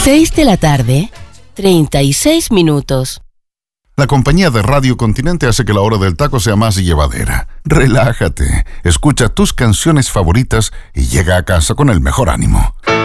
6 de la tarde, 36 minutos. La compañía de Radio Continente hace que la hora del taco sea más llevadera. Relájate, escucha tus canciones favoritas y llega a casa con el mejor ánimo.